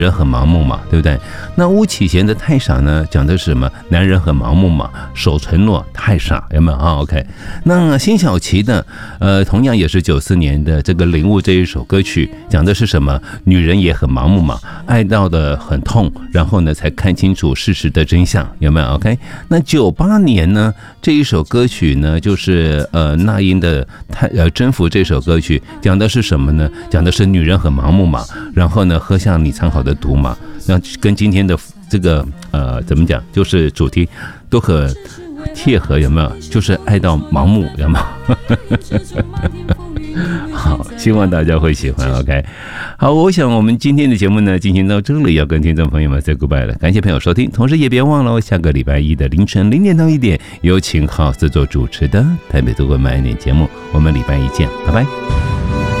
人很盲目嘛，对不对？那巫启贤的太傻呢，讲的是什么？男人很盲目嘛，守承诺太傻，有没有啊 ？OK。那辛晓琪呢？同样也是94年的这个《领悟》这一首歌曲，讲的是什么？女人也很盲目嘛，爱到的很痛，然后呢才看清楚事实的真相，有没有 ？OK。那98年呢，这一首歌曲呢，就是那英的征服这首歌曲，讲的是什么呢？讲的是女人很盲目嘛，然后呢喝下你藏好的毒嘛，那跟今天的这个怎么讲，就是主题都很贴合，有没有？就是爱到盲目，有没有？好，希望大家会喜欢。OK， 好，我想我们今天的节目呢进行到这里，要跟听众朋友们 say goodbye 了。感谢朋友收听，同时也别忘了下个礼拜一的凌晨0点到1点，有请郝思做主持的台北都会慢一点节目，我们礼拜一见，拜拜。